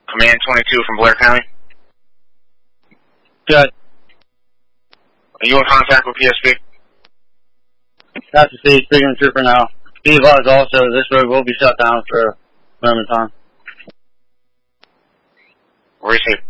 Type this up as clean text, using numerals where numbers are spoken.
Command 22 from Blair County. Good. Are you in contact with PSP? That's the Steve, speaking to Trooper now. Be advised also, this road will be shut down for a moment in time. Where is he?